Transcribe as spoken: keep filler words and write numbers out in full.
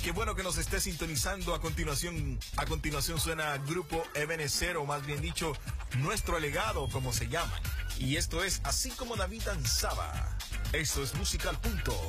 qué bueno que nos esté sintonizando. A continuación, a continuación suena Grupo Ebenezer, o más bien dicho, Nuestro Legado, como se llama. Y esto es Así como David danzaba. Esto es Musical Punto.